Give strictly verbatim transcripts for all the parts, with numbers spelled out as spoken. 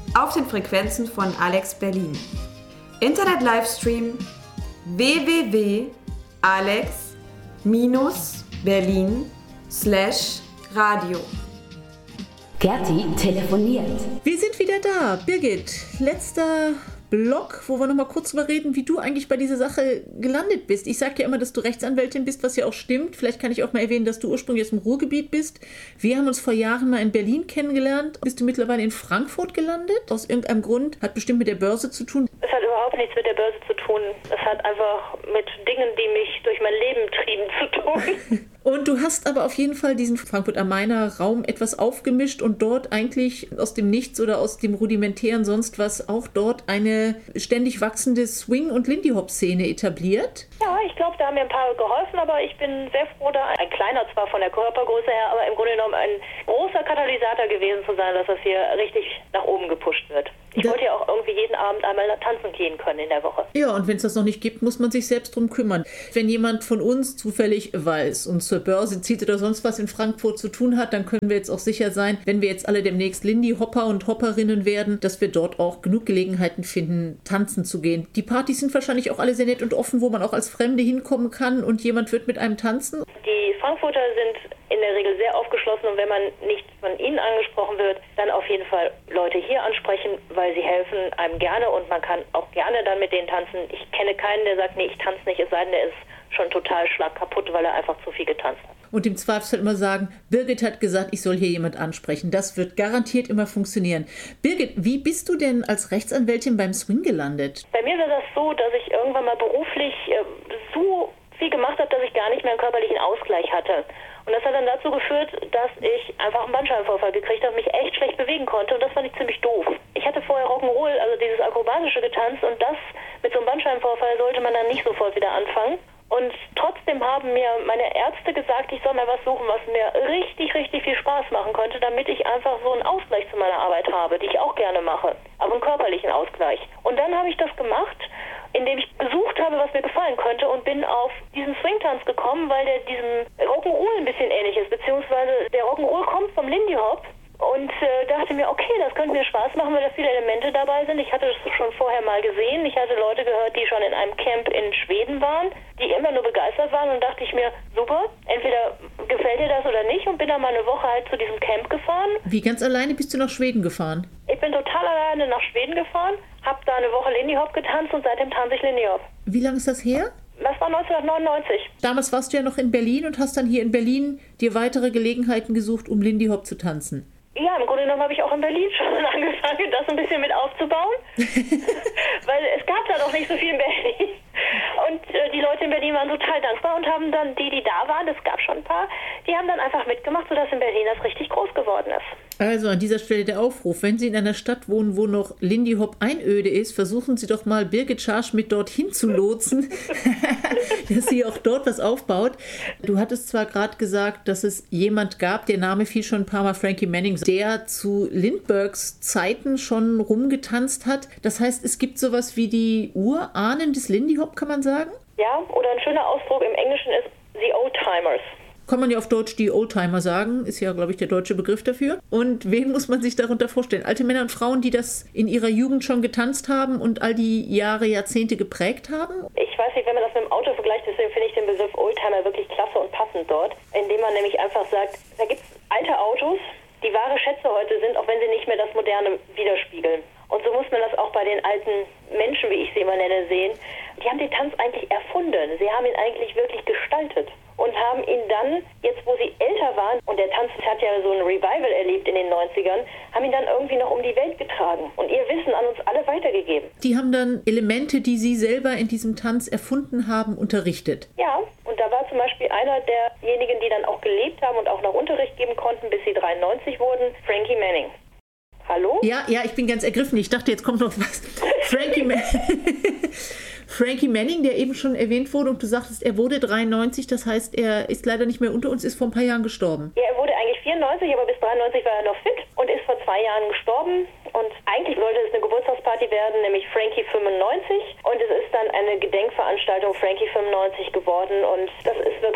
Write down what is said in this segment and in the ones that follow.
auf den Frequenzen von Alex Berlin. Internet-Livestream w w w punkt alex berlin slash radio. Gerti telefoniert. Wir sind wieder da. Birgit, letzter Blog, wo wir noch mal kurz drüber reden, wie du eigentlich bei dieser Sache gelandet bist. Ich sage ja immer, dass du Rechtsanwältin bist, was ja auch stimmt. Vielleicht kann ich auch mal erwähnen, dass du ursprünglich aus dem Ruhrgebiet bist. Wir haben uns vor Jahren mal in Berlin kennengelernt. Bist du mittlerweile in Frankfurt gelandet? Aus irgendeinem Grund? Hat bestimmt mit der Börse zu tun. Es hat überhaupt nichts mit der Börse zu tun. Es hat einfach mit Dingen, die mich durch mein Leben trieben, zu tun. Und du hast aber auf jeden Fall diesen Frankfurt am Mainer Raum etwas aufgemischt und dort eigentlich aus dem Nichts oder aus dem rudimentären sonst was auch dort eine ständig wachsende Swing- und Lindy-Hop-Szene etabliert. Ja, ich glaube, da haben mir ein paar geholfen, aber ich bin sehr froh, da ein kleiner zwar von der Körpergröße her, aber im Grunde genommen ein großer Katalysator gewesen zu sein, dass das hier richtig nach oben gepusht wird. Ich da wollte ja auch irgendwie jeden Abend einmal tanzen gehen können in der Woche. Ja, und wenn es das noch nicht gibt, muss man sich selbst drum kümmern. Wenn jemand von uns zufällig weiß und zur Börse zieht oder sonst was in Frankfurt zu tun hat, dann können wir jetzt auch sicher sein, wenn wir jetzt alle demnächst Lindy-Hopper und Hopperinnen werden, dass wir dort auch genug Gelegenheiten finden, tanzen zu gehen. Die Partys sind wahrscheinlich auch alle sehr nett und offen, wo man auch als Fremde hinkommen kann und jemand wird mit einem tanzen. Die Frankfurter sind in der Regel sehr aufgeschlossen und wenn man nicht von ihnen angesprochen wird, dann auf jeden Fall Leute hier ansprechen, weil sie helfen einem gerne und man kann auch gerne dann mit denen tanzen. Ich kenne keinen, der sagt, nee, ich tanze nicht, es sei denn, der ist schon total schlagkaputt, weil er einfach zu viel getanzt hat. Und im Zweifelsfall immer sagen, Birgit hat gesagt, ich soll hier jemand ansprechen. Das wird garantiert immer funktionieren. Birgit, wie bist du denn als Rechtsanwältin beim Swing gelandet? Bei mir war das so, dass ich irgendwann mal beruflich äh, so viel gemacht habe, dass ich gar nicht mehr einen körperlichen Ausgleich hatte. Und das hat dann dazu geführt, dass ich einfach einen Bandscheibenvorfall gekriegt habe, mich echt schlecht bewegen konnte und das fand ich ziemlich doof. Ich hatte vorher Rock'n'Roll, also dieses Akrobatische getanzt und das mit so einem Bandscheibenvorfall sollte man dann nicht sofort wieder anfangen. Und trotzdem haben mir meine Ärzte gesagt, ich soll mir was suchen, was mir richtig, richtig viel Spaß machen könnte, damit ich einfach so einen Ausgleich zu meiner Arbeit habe, die ich auch gerne mache, aber einen körperlichen Ausgleich. Und dann habe ich das gemacht, indem ich gesucht habe, was mir gefallen könnte und bin auf diesen Swing-Tanz gekommen, weil der diesem Rock'n'Roll ein bisschen ähnlich ist, beziehungsweise der Rock'n'Roll kommt vom Lindy Hop. Und äh, dachte mir, okay, das könnte mir Spaß machen, weil da viele Elemente dabei sind. Ich hatte das schon vorher mal gesehen. Ich hatte Leute gehört, die schon in einem Camp in Schweden waren, die immer nur begeistert waren. Und dachte ich mir, super, entweder gefällt dir das oder nicht. Und bin dann mal eine Woche halt zu diesem Camp gefahren. Wie, ganz alleine bist du nach Schweden gefahren? Ich bin total alleine nach Schweden gefahren, habe da eine Woche Lindy Hop getanzt und seitdem tanze ich Lindy Hop. Wie lange ist das her? Das war neunzehnhundertneunundneunzig. Damals warst du ja noch in Berlin und hast dann hier in Berlin dir weitere Gelegenheiten gesucht, um Lindy Hop zu tanzen. Ja, im Grunde genommen habe ich auch in Berlin schon angefangen, das ein bisschen mit aufzubauen, weil es gab da noch nicht so viel in Berlin. Und äh, die Leute in Berlin waren total dankbar und haben dann, die, die da waren, es gab schon ein paar, die haben dann einfach mitgemacht, sodass in Berlin das richtig groß geworden ist. Also an dieser Stelle der Aufruf, wenn Sie in einer Stadt wohnen, wo noch Lindy Hop Einöde ist, versuchen Sie doch mal Birgit Scharsch mit dorthin zu lotsen, dass sie auch dort was aufbaut. Du hattest zwar gerade gesagt, dass es jemand gab, der Name fiel schon ein paar Mal, Frankie Manning, der zu Lindberghs Zeiten schon rumgetanzt hat. Das heißt, es gibt sowas wie die Urahnen des Lindy Hop, kann man sagen? Ja, oder ein schöner Ausdruck im Englischen ist The Oldtimers. Kann man ja auf Deutsch die Oldtimer sagen, ist ja, glaube ich, der deutsche Begriff dafür. Und wen muss man sich darunter vorstellen? Alte Männer und Frauen, die das in ihrer Jugend schon getanzt haben und all die Jahre, Jahrzehnte geprägt haben? Ich weiß nicht, wenn man das mit dem Auto vergleicht, deswegen finde ich den Begriff Oldtimer wirklich klasse und passend dort, indem man nämlich einfach sagt, da gibt es alte Autos, die wahre Schätze heute sind, auch wenn sie nicht mehr das Moderne widerspiegeln. Und so muss man das auch bei den alten Menschen, wie ich sie immer nenne, sehen. Die haben den Tanz eigentlich erfunden. Sie haben ihn eigentlich wirklich gestaltet und haben ihn dann, jetzt wo sie älter waren, und der Tanz hat ja so ein Revival erlebt in den neunzigern, haben ihn dann irgendwie noch um die Welt getragen und ihr Wissen an uns alle weitergegeben. Die haben dann Elemente, die sie selber in diesem Tanz erfunden haben, unterrichtet. Ja, und da war zum Beispiel einer derjenigen, die dann auch gelebt haben und auch noch Unterricht geben konnten, bis sie dreiundneunzig wurden, Frankie Manning. Hallo? Ja, ja, ich bin ganz ergriffen. Ich dachte, jetzt kommt noch was. Frankie, Man- Frankie Manning, der eben schon erwähnt wurde, und du sagtest, er wurde dreiundneunzig, das heißt, er ist leider nicht mehr unter uns, ist vor ein paar Jahren gestorben. Ja, er wurde eigentlich vierundneunzig, aber bis dreiundneunzig war er noch fit und ist vor zwei Jahren gestorben. Und eigentlich sollte es eine Geburtstagsparty werden, nämlich Frankie fünfundneunzig. Und es ist dann eine Gedenkveranstaltung Frankie fünfundneunzig geworden. Und das ist wirklich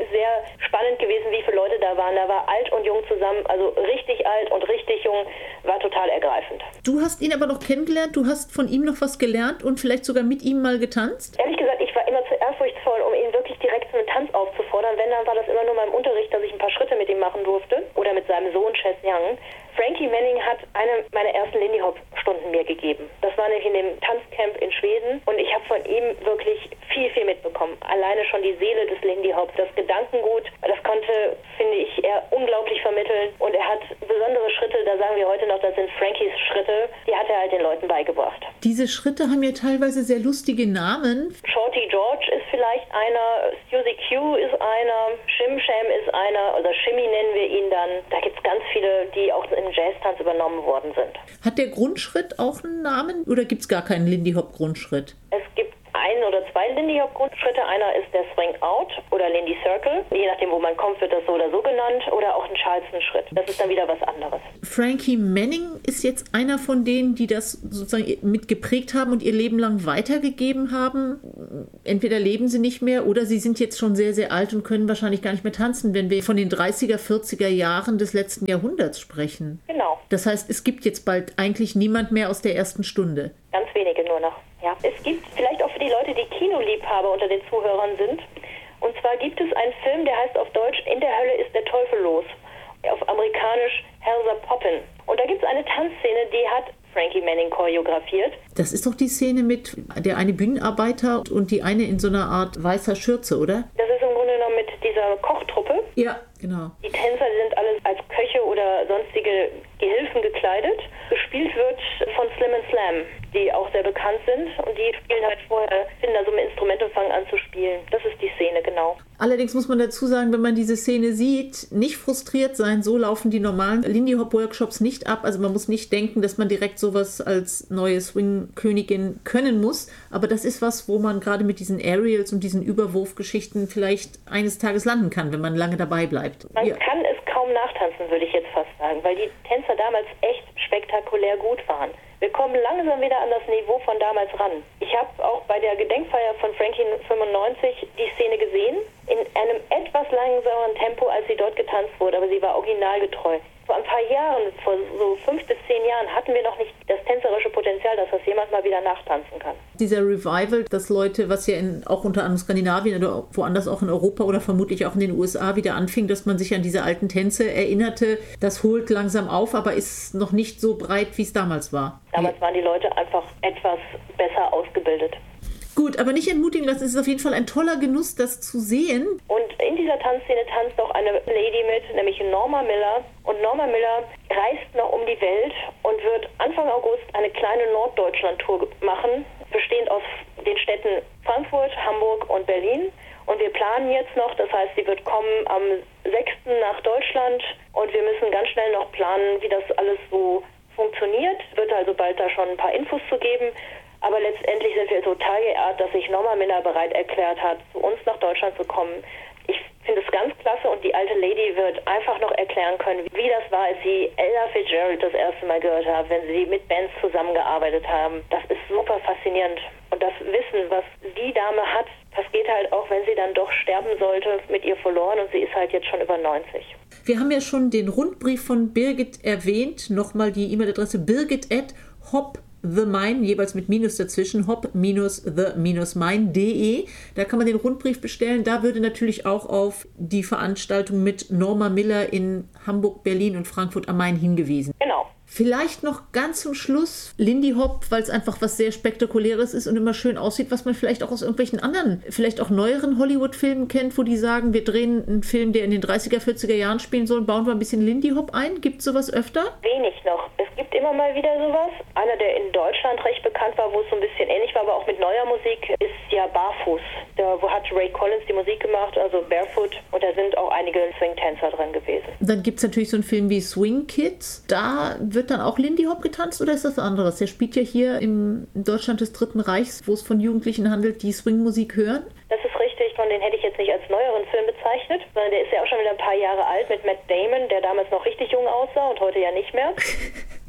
sehr spannend gewesen, wie viele Leute da waren. Da war alt und jung zusammen, also richtig alt und richtig jung, war total ergreifend. Du hast ihn aber noch kennengelernt, du hast von ihm noch was gelernt und vielleicht sogar mit ihm mal getanzt? Ehrlich gesagt, ich war immer zu ehrfurchtsvoll, um ihn wirklich direkt zu einem Tanz aufzufordern. Wenn, dann war das immer nur mal im Unterricht, dass ich ein paar Schritte mit ihm machen durfte. Oder mit seinem Sohn Chess Young. Frankie Manning hat eine meiner ersten Lindy Hop Stunden mir gegeben. Das war nämlich in dem Tanzcamp in Schweden und ich habe von ihm wirklich viel, viel mitbekommen. Alleine schon die Seele des Lindy Hop, das Gedankengut, das konnte, finde ich, er unglaublich vermitteln und er hat besondere Schritte, da sagen wir heute noch, das sind Frankies Schritte, die hat er halt den Leuten beigebracht. Diese Schritte haben ja teilweise sehr lustige Namen. Shorty George ist vielleicht einer, Suzy Q ist einer, Shim Sham ist einer, oder Shimmy nennen wir ihn dann. Da gibt es ganz viele, die auch in Jazztanz übernommen worden sind. Hat der Grundschritt auch einen Namen oder gibt es gar keinen Lindy Hop Grundschritt? Es gibt ein oder zwei Lindy Hop Grundschritte. Einer ist der Swing Out oder Lindy Circle. Je nachdem, wo man kommt, wird das so oder so genannt. Oder auch ein Charleston Schritt. Das ist dann wieder was anderes. Frankie Manning ist jetzt einer von denen, die das sozusagen mitgeprägt haben und ihr Leben lang weitergegeben haben. Entweder leben sie nicht mehr oder sie sind jetzt schon sehr, sehr alt und können wahrscheinlich gar nicht mehr tanzen, wenn wir von den dreißiger, vierziger Jahren des letzten Jahrhunderts sprechen. Genau. Das heißt, es gibt jetzt bald eigentlich niemand mehr aus der ersten Stunde. Ganz wenige nur noch. Ja. Es gibt vielleicht auch für die Leute, die Kinoliebhaber unter den Zuhörern sind. Und zwar gibt es einen Film, der heißt auf Deutsch In der Hölle ist der Teufel los. Auf amerikanisch Hell's a Poppin'. Und da gibt es eine Tanzszene, die hat Frankie Manning choreografiert. Das ist doch die Szene mit der eine Bühnenarbeiter und die eine in so einer Art weißer Schürze, oder? Das ist im Grunde genommen mit dieser Kochtruppe. Ja, genau. Die Tänzer sind alle als Köche oder sonstige Gehilfen gekleidet. Gespielt wird von Slim and Slam, die auch sehr bekannt sind. Und die spielen halt vorher, finden da so ein Instrument und fangen an zu spielen. Das ist die Szene, genau. Allerdings muss man dazu sagen, wenn man diese Szene sieht, nicht frustriert sein, so laufen die normalen Lindy Hop Workshops nicht ab. Also man muss nicht denken, dass man direkt sowas als neue Swing-Königin können muss. Aber das ist was, wo man gerade mit diesen Aerials und diesen Überwurfgeschichten vielleicht eines Tages landen kann, wenn man lange dabei bleibt. Man ja. kann es kaum nachtanzen, würde ich jetzt fast sagen, weil die Tänzer damals echt spektakulär gut waren. Wir kommen langsam wieder an das Niveau von damals ran. Ich habe auch bei der Gedenkfeier von Frankie fünfundneunzig die Szene gesehen, in einem etwas langsameren Tempo, als sie dort getanzt wurde, aber sie war originalgetreu. Vor ein paar Jahren, vor so fünf bis zehn Jahren, hatten wir noch nicht das tänzerische Potenzial, dass das jemand mal wieder nachtanzen kann. Dieser Revival, dass Leute, was ja in, auch unter anderem Skandinavien oder woanders auch in Europa oder vermutlich auch in den U S A wieder anfing, dass man sich an diese alten Tänze erinnerte, das holt langsam auf, aber ist noch nicht so breit, wie es damals war. Damals waren die Leute einfach etwas besser ausgebildet. Gut, aber nicht entmutigen lassen. Es ist auf jeden Fall ein toller Genuss, das zu sehen. Und in dieser Tanzszene tanzt auch eine Lady mit, nämlich Norma Miller. Und Norma Miller reist noch um die Welt und wird Anfang August eine kleine Norddeutschland-Tour machen, bestehend aus den Städten Frankfurt, Hamburg und Berlin. Und wir planen jetzt noch, das heißt, sie wird kommen am sechsten nach Deutschland und wir müssen ganz schnell noch planen, wie das alles so funktioniert. Wird also bald da schon ein paar Infos zu geben. Aber letztendlich sind wir total geehrt, dass sich Norma Miller bereit erklärt hat, zu uns nach Deutschland zu kommen. Ich finde es ganz klasse und die alte Lady wird einfach noch erklären können, wie das war, als sie Ella Fitzgerald das erste Mal gehört haben, wenn sie mit Bands zusammengearbeitet haben. Das ist super faszinierend. Und das Wissen, was die Dame hat, das geht halt auch, wenn sie dann doch sterben sollte, mit ihr verloren und sie ist halt jetzt schon über neunzig. Wir haben ja schon den Rundbrief von Birgit erwähnt. Nochmal die E-Mail-Adresse birgit at hop The Mine, jeweils mit Minus dazwischen, hop-the-mine punkt de. Da kann man den Rundbrief bestellen. Da würde natürlich auch auf die Veranstaltung mit Norma Miller in Hamburg, Berlin und Frankfurt am Main hingewiesen. Genau. Vielleicht noch ganz zum Schluss Lindy Hop, weil es einfach was sehr Spektakuläres ist und immer schön aussieht, was man vielleicht auch aus irgendwelchen anderen, vielleicht auch neueren Hollywood-Filmen kennt, wo die sagen, wir drehen einen Film, der in den dreißiger, vierziger Jahren spielen soll und bauen wir ein bisschen Lindy Hop ein. Gibt es sowas öfter? Wenig noch. Es gibt immer mal wieder sowas. Einer, der in Deutschland recht bekannt war, wo es so ein bisschen ähnlich war, aber auch mit neuer Musik, ist ja Barfuß. Da wo hat Ray Collins die Musik gemacht, also Barefoot. Und da sind auch einige Swing-Tänzer drin gewesen. Dann gibt es natürlich so einen Film wie Swing Kids. Da wird dann auch Lindy Hop getanzt oder ist das anderes? Der spielt ja hier im in Deutschland des Dritten Reichs, wo es von Jugendlichen handelt, die Swing-Musik hören. Das ist richtig, von den hätte ich jetzt nicht als neueren Film bezeichnet, sondern der ist ja auch schon wieder ein paar Jahre alt mit Matt Damon, der damals noch richtig jung aussah und heute ja nicht mehr.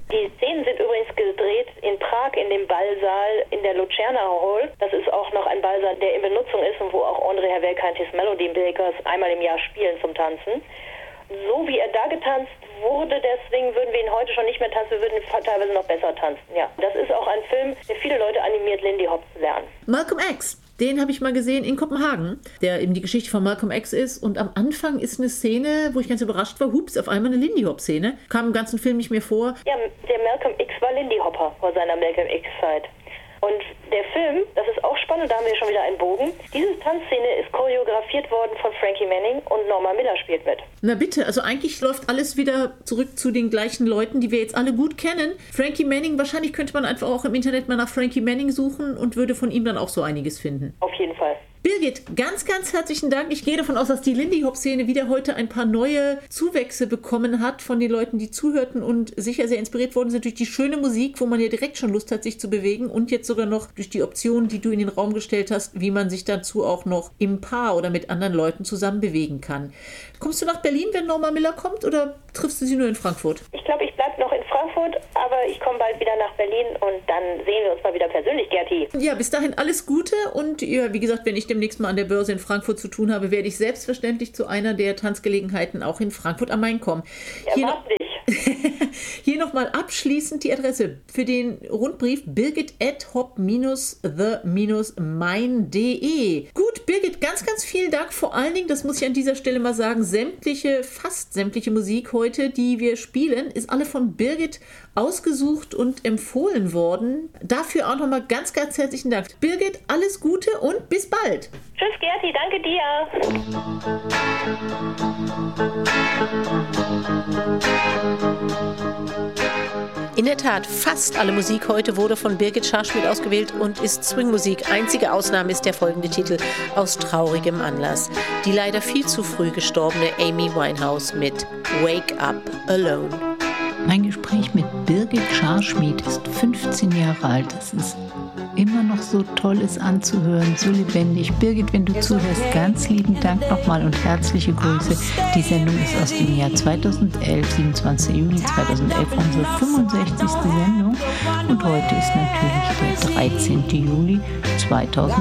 Die Szenen sind übrigens gedreht in Prag in dem Ballsaal in der Lucerna Hall. Das ist auch noch ein Ballsaal, der in Benutzung ist und wo auch André Havelkantis Melody Makers einmal im Jahr spielen zum Tanzen. So wie er da getanzt wurde, deswegen würden wir ihn heute schon nicht mehr tanzen, wir würden teilweise noch besser tanzen. Ja, das ist auch ein Film, der viele Leute animiert, Lindy Hop zu lernen. Malcolm X, den habe ich mal gesehen in Kopenhagen, der eben die Geschichte von Malcolm X ist. Und am Anfang ist eine Szene, wo ich ganz überrascht war, hups, auf einmal eine Lindy Hop-Szene. Kam im ganzen Film nicht mehr vor. Ja, der Malcolm X war Lindy Hopper vor seiner Malcolm X-Zeit. Und der Film, das ist auch spannend, da haben wir schon wieder einen Bogen. Diese Tanzszene ist choreografiert worden von Frankie Manning und Norma Miller spielt mit. Na bitte, also eigentlich läuft alles wieder zurück zu den gleichen Leuten, die wir jetzt alle gut kennen. Frankie Manning, wahrscheinlich könnte man einfach auch im Internet mal nach Frankie Manning suchen und würde von ihm dann auch so einiges finden. Auf jeden Fall. Birgit, ganz, ganz herzlichen Dank. Ich gehe davon aus, dass die Lindy Hop-Szene wieder heute ein paar neue Zuwächse bekommen hat von den Leuten, die zuhörten und sicher sehr inspiriert worden sind durch die schöne Musik, wo man ja direkt schon Lust hat, sich zu bewegen und jetzt sogar noch durch die Optionen, die du in den Raum gestellt hast, wie man sich dazu auch noch im Paar oder mit anderen Leuten zusammen bewegen kann. Kommst du nach Berlin, wenn Norma Miller kommt, oder triffst du sie nur in Frankfurt? Ich glaube, ich bleibe noch in Frankfurt, aber ich komme bald wieder nach Berlin und dann sehen wir uns mal wieder persönlich, Gerti. Ja, bis dahin alles Gute und ja, wie gesagt, wenn ich demnächst mal an der Börse in Frankfurt zu tun habe, werde ich selbstverständlich zu einer der Tanzgelegenheiten auch in Frankfurt am Main kommen. Ja, Hier mach dich. Hier nochmal abschließend die Adresse für den Rundbrief birgit at hop the main punkt de. Gut, Birgit, ganz, ganz vielen Dank. Vor allen Dingen, das muss ich an dieser Stelle mal sagen, sämtliche, fast sämtliche Musik heute, die wir spielen, ist alle von Birgit ausgesucht und empfohlen worden. Dafür auch nochmal ganz, ganz herzlichen Dank. Birgit, alles Gute und bis bald. Tschüss, Gerti, danke dir. In der Tat, fast alle Musik heute wurde von Birgit Scharschmidt ausgewählt und ist Swingmusik. Einzige Ausnahme ist der folgende Titel aus traurigem Anlass. Die leider viel zu früh gestorbene Amy Winehouse mit Wake Up Alone. Mein Gespräch mit Birgit Scharschmidt ist fünfzehn Jahre alt. Das ist immer noch so toll, es anzuhören, so lebendig. Birgit, wenn du zuhörst, ganz lieben Dank nochmal und herzliche Grüße. Die Sendung ist aus dem Jahr zweitausendelf, siebenundzwanzigster Juli zweitausendelf, unsere fünfundsechzigste Sendung. Und heute ist natürlich der dreizehnter Juli zweitausendelf.